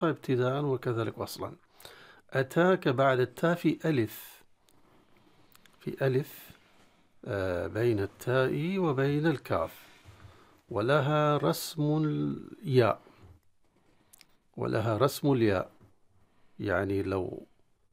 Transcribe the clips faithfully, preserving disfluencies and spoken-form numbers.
ابتداء وكذلك وصلا. أتاك بعد التاء في ألف، في ألف آه بين التاء وبين الكاف، ولها رسم الياء، ولها رسم الياء. يعني لو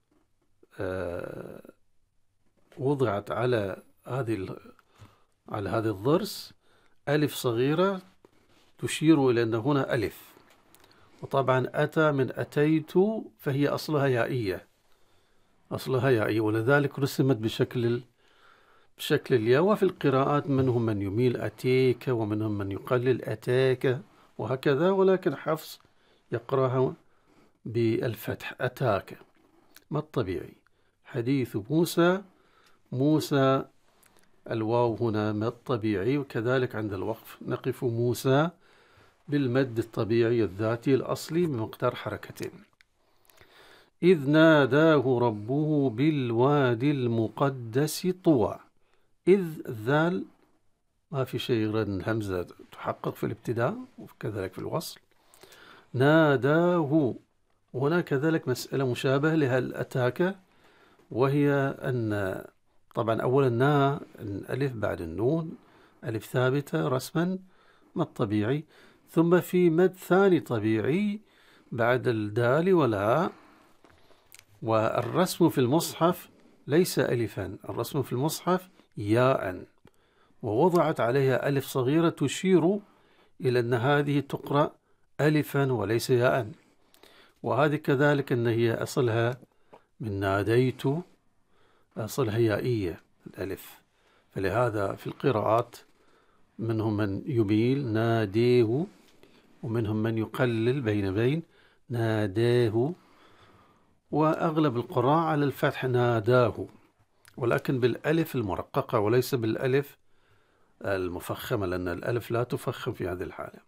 آه وضعت على هذه على هذا الضرس ألف صغيرة تشير إلى أن هنا ألف. وطبعا أتى من أتيت، فهي أصلها يائية، أصلها يائية، ولذلك رسمت بشكل بشكل الياء. وفي القراءات منهم من يميل أتيك، ومنهم من يقلل أتاك، وهكذا، ولكن حفص يقرأها بالفتح أتاك. ما الطبيعي؟ حديث موسى، موسى الواو هنا ما الطبيعي، وكذلك عند الوقف نقف موسى بالمد الطبيعي الذاتي الأصلي بمقدار حركتين. إذ ناداه ربه بالوادي المقدس طوى. إذ الذال ما في شيء غير الهمزة تحقق في الابتداء وكذلك في الوصل. ناداه هنا كذلك مسألة مشابهة لهل أتاك، وهي أن طبعا أولا نا الألف بعد النون، ألف ثابتة رسما ما الطبيعي، ثم في مد ثاني طبيعي بعد الدال والهاء. والرسم في المصحف ليس ألفا، الرسم في المصحف ياء، ووضعت عليها ألف صغيرة تشير إلى أن هذه تقرأ ألفا وليس ياء. وهذه كذلك أن هي أصلها من ناديت، أصلها يائية الألف. فلهذا في القراءات منهم من يميل ناديه، ومنهم من يقلل بين بين ناداه، وأغلب القراء على الفتح ناداه، ولكن بالألف المرققة وليس بالألف المفخمة، لأن الألف لا تفخم في هذه الحالة.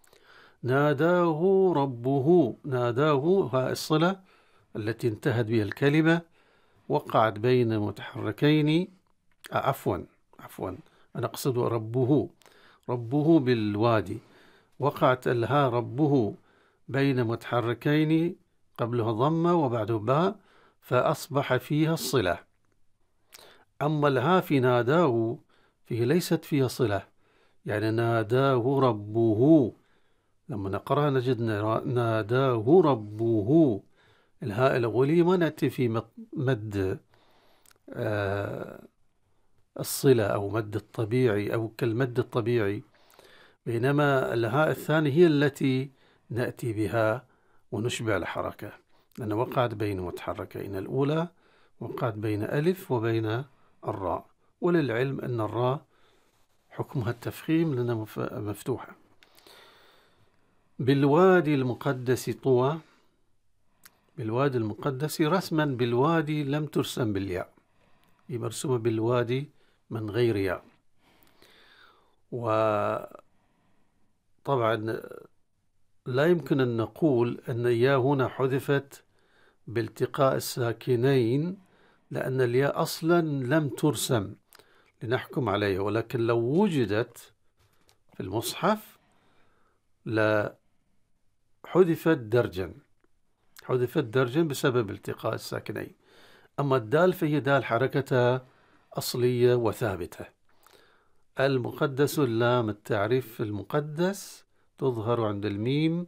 ناداه ربه، ناداه ها الصلة التي انتهت بها الكلمة، وقعت بين متحركين، عفوا عفوا أنا أقصد ربه، ربه بالوادي، وقعت الها ربه بين متحركين قبلها ضمة وبعده باء، فأصبح فيها الصلة. أما الها في ناداه فيه ليست فيها صلة، يعني ناداه ربه، لما نقرأها نجد ناداه ربه، الهاء الأولي ما نأتي في مد آه الصلة أو مد الطبيعي أو كالمد الطبيعي، بينما الهاء الثانية هي التي نأتي بها ونشبع الحركة، لأن وقعت بين متحركين. الأولى وقعت بين ألف وبين الراء، وللعلم أن الراء حكمها التفخيم لأنها مفتوحة. بالوادي المقدس طوى، بالوادي المقدس رسما بالوادي لم ترسم بالياء، هي مرسومة بالوادي من غير ياء. وطبعا لا يمكن أن نقول أن الياء هنا حذفت بالتقاء الساكنين، لأن الياء أصلا لم ترسم لنحكم عليها، ولكن لو وجدت في المصحف لا حذفت درجا، حذفت درجا بسبب التقاء الساكنين. أما الدال فهي دال حركتها أصلية وثابتة. المقدس اللام التعريف المقدس تظهر عند الميم،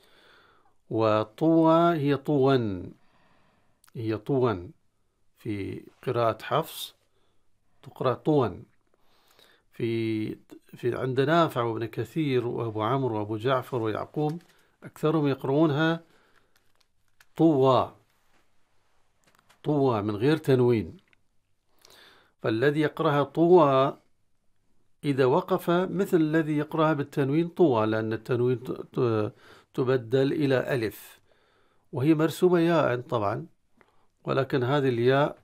وطوى هي طوا، هي طوا في قراءة حفص تقرأ طوا. في في عند نافع وابن كثير وأبو عمرو وأبو جعفر ويعقوب أكثرهم يقرؤونها طوى، طوى من غير تنوين. فالذي يقرأها طوى إذا وقف مثل الذي يقرأها بالتنوين طوى، لأن التنوين تبدل إلى ألف، وهي مرسومة ياء طبعا، ولكن هذه الياء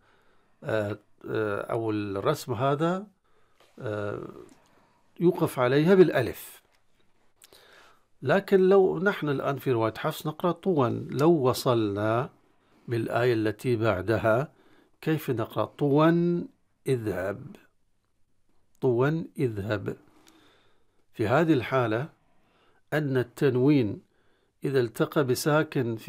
أو الرسم هذا يوقف عليها بالألف. لكن لو نحن الآن في رواية حفص نقرأ طوا، لو وصلنا بالآية التي بعدها كيف نقرأ طوا اذهب، طوا اذهب. في هذه الحالة أن التنوين إذا التقى بساكن